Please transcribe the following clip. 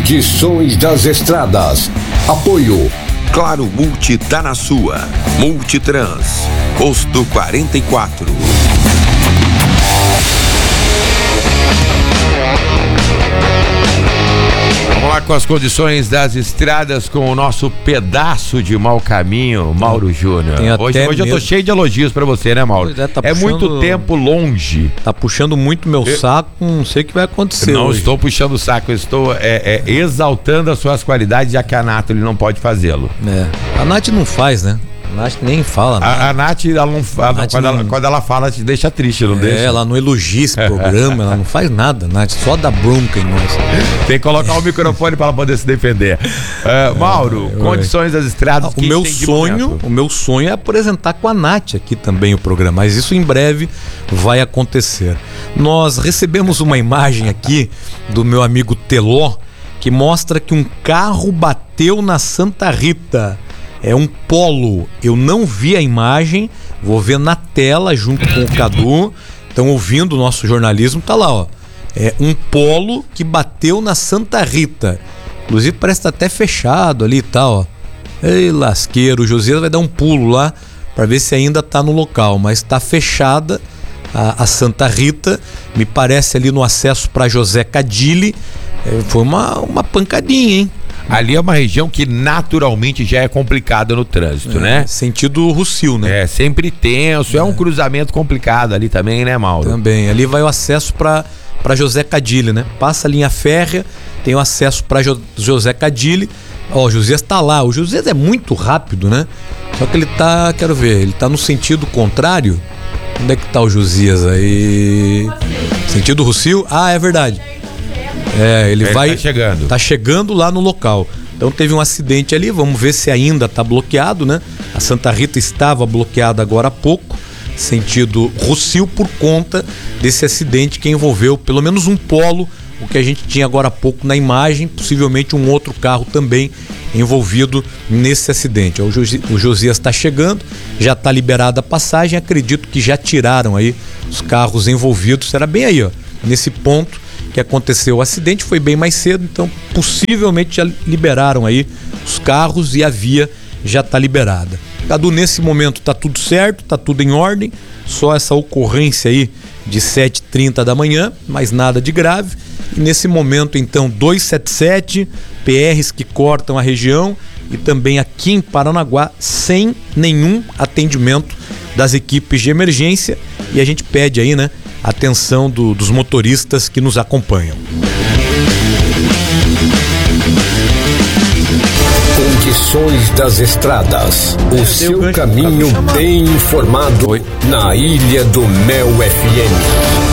Condições das estradas. Apoio. Claro Multi tá na sua. Multitrans. Posto 44. Vamos lá com as condições das estradas com o nosso pedaço de mau caminho, Mauro Júnior. Hoje eu tô cheio de elogios pra você, né, Mauro? É muito tempo longe. Tá puxando muito meu saco, não sei o que vai acontecer. Não hoje. Estou puxando o saco, eu estou exaltando as suas qualidades, já que a Nath ele não pode fazê-lo. A Nath não faz, né? A Nath nem fala. A Nath, ela não fala, quando ela fala, te deixa triste, não deixa? Ela não elogia esse programa, ela não faz nada, Nath, só dá bronca em nós. Tem que colocar o microfone para ela poder se defender. Mauro, condições das estradas. O meu sonho é apresentar com a Nath aqui também o programa, mas isso em breve vai acontecer. Nós recebemos uma imagem aqui do meu amigo Teló que mostra que um carro bateu na Santa Rita. É um Polo. Eu não vi a imagem, vou ver na tela junto com o Cadu. Estão ouvindo o nosso jornalismo, tá lá, ó. É um Polo que bateu na Santa Rita. Inclusive parece que tá até fechado ali e tal, ó. Ei, lasqueiro, o Josias vai dar um pulo lá para ver se ainda tá no local, mas tá fechada a Santa Rita. Me parece ali no acesso para José Cadilli. Foi uma pancadinha, hein? Ali é uma região que naturalmente já é complicada no trânsito, né? Sentido Rossio, né? Sempre tenso, é um cruzamento complicado ali também, né, Mauro? Também, ali vai o acesso para José Cadilli, né? Passa a linha férrea, tem o acesso para José Cadilli. Ó, o Josias tá lá, o Josias é muito rápido, né? Só que ele tá, quero ver, ele tá no sentido contrário. Onde é que tá o Josias aí? Sentido Rossio? Ah, é verdade. Ele vai. Tá chegando lá no local. Então teve um acidente ali, vamos ver se ainda tá bloqueado, né? A Santa Rita estava bloqueada agora há pouco, sentido Rossio, por conta desse acidente que envolveu pelo menos um Polo, o que a gente tinha agora há pouco na imagem, possivelmente um outro carro também envolvido nesse acidente. O Josias está chegando, já está liberada a passagem, acredito que já tiraram aí os carros envolvidos, será bem aí, ó, nesse ponto que aconteceu o acidente, foi bem mais cedo, então possivelmente já liberaram aí os carros e a via já está liberada. Cadu, nesse momento tá tudo certo, tá tudo em ordem, só essa ocorrência aí de 7h30 da manhã, mais nada de grave. E nesse momento então 277, PRs que cortam a região e também aqui em Paranaguá sem nenhum atendimento das equipes de emergência, e a gente pede aí, né, atenção dos motoristas que nos acompanham. Condições das estradas. O seu caminho bem informado na Ilha do Mel FM.